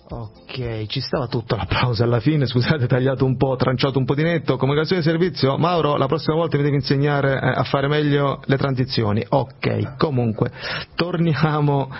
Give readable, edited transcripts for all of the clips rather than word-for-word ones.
Ok, ci stava tutto l'applauso alla fine, scusate, tagliato un po', tranciato un po' di netto. Comunicazione di servizio, Mauro, la prossima volta mi devi insegnare a fare meglio le transizioni. Ok, comunque, torniamo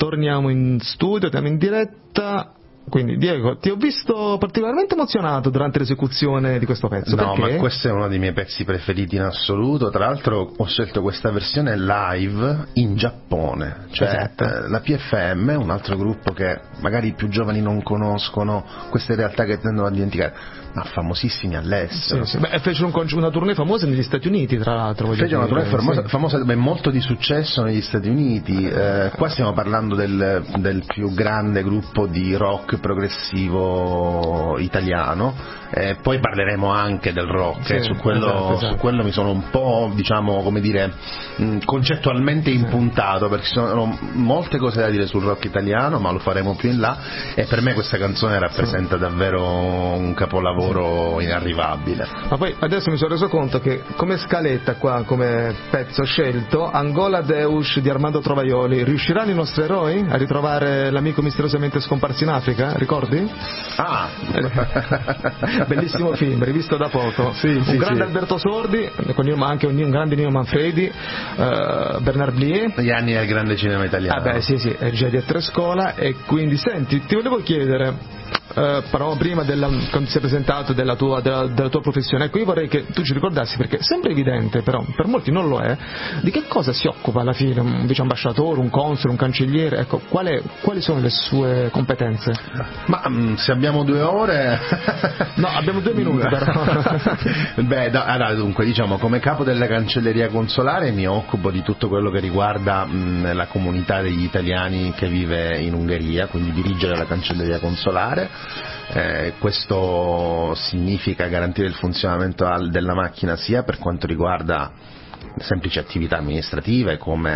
in studio, siamo in diretta. Quindi Diego, ti ho visto particolarmente emozionato durante l'esecuzione di questo pezzo. No, perché? ma questo è uno dei miei pezzi preferiti in assoluto. Tra l'altro ho scelto questa versione live in Giappone, cioè esatto. La PFM, un altro gruppo che magari i più giovani non conoscono, queste realtà che tendono a dimenticare, ma famosissimi all'estero. Sì. Beh, fecero una tournée famosa negli Stati Uniti, tra l'altro. Fecero una tournée famosa, beh, molto di successo negli Stati Uniti. Qua stiamo parlando del più grande gruppo di rock progressivo italiano, poi parleremo anche del rock, su quello mi sono un po', diciamo, come dire, concettualmente impuntato, perché ci sono molte cose da dire sul rock italiano, ma lo faremo più in là, e per me questa canzone rappresenta davvero un capolavoro inarrivabile. Ma poi adesso mi sono reso conto che come scaletta qua, come pezzo scelto, Angola Deus di Armando Trovaioli. Riusciranno i nostri eroi a ritrovare l'amico misteriosamente scomparso in Africa? Ricordi? Ah! Bellissimo film, rivisto da poco. Un grande Alberto Sordi, ma anche un grande Nino Manfredi, Bernard Blier. Gli anni del grande cinema italiano. Ah beh, sì, Regia di Scuola. E quindi, senti, ti volevo chiedere, però prima quando ti sei presentato della tua professione, ecco, io vorrei che tu ci ricordassi, perché sembra evidente, però per molti non lo è, di che cosa si occupa alla fine un vice ambasciatore, un console, un cancelliere, ecco, quali sono le sue competenze? Ma se abbiamo 2 ore... No, abbiamo 2 minuti però. Beh, allora, dunque, diciamo, come capo della cancelleria consolare mi occupo di tutto quello che riguarda la comunità degli italiani che vive in Ungheria, quindi dirigere la cancelleria consolare. Questo significa garantire il funzionamento della macchina sia per quanto riguarda semplici attività amministrative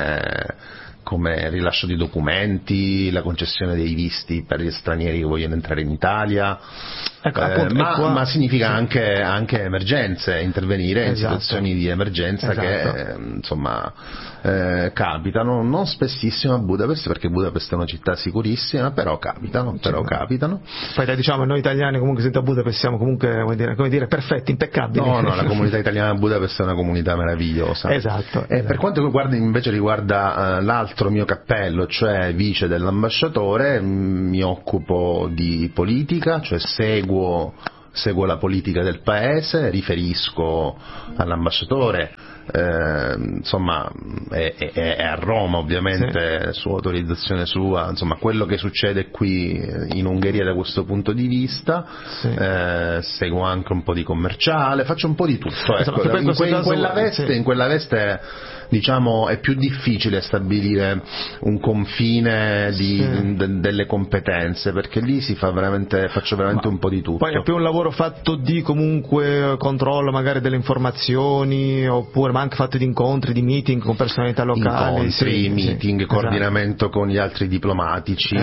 come il rilascio di documenti, la concessione dei visti per gli stranieri che vogliono entrare in Italia, ecco, appunto, ma significa anche emergenze, intervenire in situazioni di emergenza che insomma capitano, non spessissimo a Budapest, perché Budapest è una città sicurissima, però capitano. Poi diciamo, noi italiani comunque a Budapest siamo comunque, come dire, perfetti, impeccabili. No, la comunità italiana a Budapest è una comunità meravigliosa. Esatto. Per quanto riguarda l'altro mio cappello, cioè vice dell'ambasciatore, mi occupo di politica, cioè seguo la politica del paese, riferisco all'ambasciatore, insomma è a Roma ovviamente, su autorizzazione sua, insomma quello che succede qui in Ungheria da questo punto di vista. Seguo anche un po' di commerciale, faccio un po' di tutto, ecco. In quella veste diciamo è più difficile stabilire un confine delle competenze, perché lì faccio veramente un po' di tutto. Poi è più un lavoro fatto di comunque controllo magari delle informazioni, oppure ma anche fatto di incontri, di meeting con personalità locali, meeting, coordinamento con gli altri diplomatici,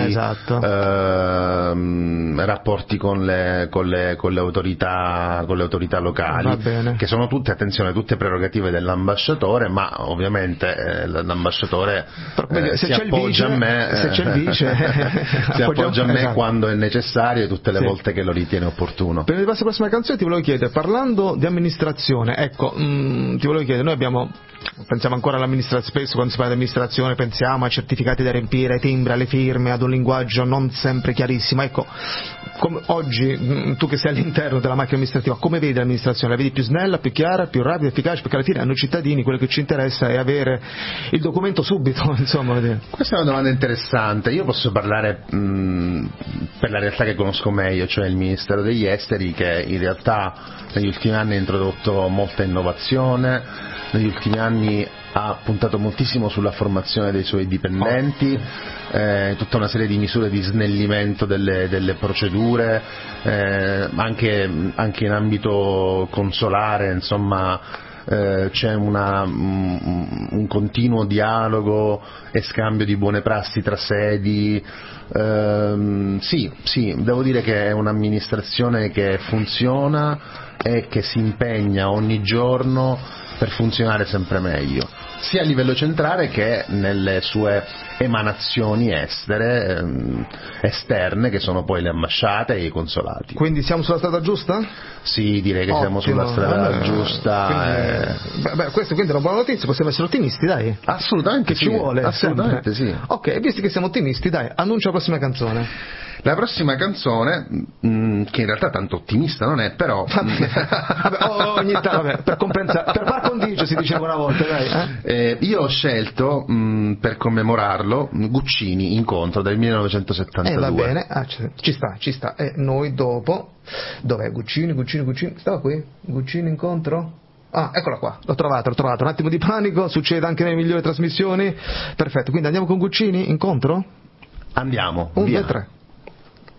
rapporti con le autorità locali, che sono tutte prerogative dell'ambasciatore, ma ovviamente l'ambasciatore si appoggia a me, se c'è il vice si appoggia a me quando è necessario e tutte le volte che lo ritiene opportuno. Prima di passare alla prossima canzone ti volevo chiedere, parlando di amministrazione, ecco, ti volevo chiedere, noi pensiamo ancora all'amministrazione, spesso quando si parla di amministrazione pensiamo a certificati da riempire, ai timbri, alle firme, ad un linguaggio non sempre chiarissimo, ecco, oggi tu che sei all'interno della macchina amministrativa, come vedi l'amministrazione? La vedi più snella, più chiara, più rapida, efficace? Perché alla fine a noi cittadini quello che ci interessa è avere il documento subito, insomma. Questa è una domanda interessante. Io posso parlare per la realtà che conosco meglio, cioè il Ministero degli Esteri, che in realtà negli ultimi anni ha introdotto molta innovazione, negli ultimi anni ha puntato moltissimo sulla formazione dei suoi dipendenti, tutta una serie di misure di snellimento delle procedure, anche in ambito consolare, insomma. C'è un continuo dialogo e scambio di buone prassi tra sedi. Sì, devo dire che è un'amministrazione che funziona, e che si impegna ogni giorno per funzionare sempre meglio, sia a livello centrale che nelle sue emanazioni esterne, che sono poi le ambasciate e i consolati. Quindi siamo sulla strada giusta? Sì, direi che siamo sulla strada giusta. Questo quindi è una buona notizia, possiamo essere ottimisti, dai. Assolutamente che sì. Ci vuole. Assolutamente sempre. sì. Ok, visto che siamo ottimisti, dai, annuncia la prossima canzone. La prossima canzone, che in realtà tanto ottimista non è, però ogni tanto, per compensare, per par condicio si diceva una volta, dai. Io ho scelto per commemorarlo Guccini, Incontro del 1972. Va bene, ci sta. E noi dopo, dov'è Guccini? Stava qui? Guccini, Incontro? Ah, eccola qua, l'ho trovato. Un attimo di panico, succede anche nelle migliori trasmissioni. Perfetto, quindi andiamo con Guccini, Incontro? Andiamo, 1, via. 2, 3.